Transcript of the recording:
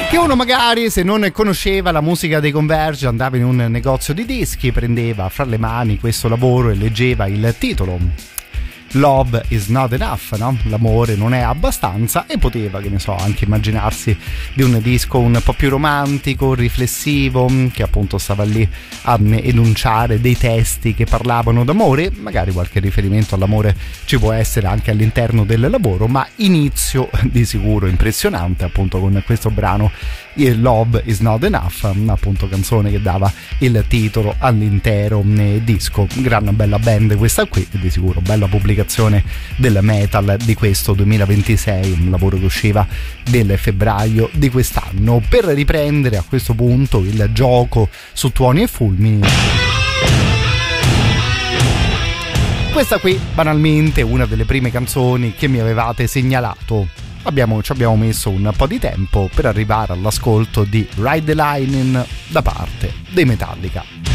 che uno magari, se non conosceva la musica dei Converge, andava in un negozio di dischi, prendeva fra le mani questo lavoro e leggeva il titolo Love is not enough, no? L'amore non è abbastanza, e poteva, che ne so, anche immaginarsi di un disco un po' più romantico, riflessivo, che appunto stava lì a enunciare dei testi che parlavano d'amore. Magari qualche riferimento all'amore ci può essere anche all'interno del lavoro, ma inizio di sicuro impressionante appunto con questo brano Love is not enough, appunto canzone che dava il titolo all'intero disco. Gran bella band questa qui, e di sicuro bella pubblicazione del metal di questo 2026, un lavoro che usciva nel febbraio di quest'anno. Per riprendere a questo punto il gioco su tuoni e fulmini, questa qui banalmente una delle prime canzoni che mi avevate segnalato. Ci abbiamo messo un po' di tempo per arrivare all'ascolto di Ride the Lightning da parte dei Metallica.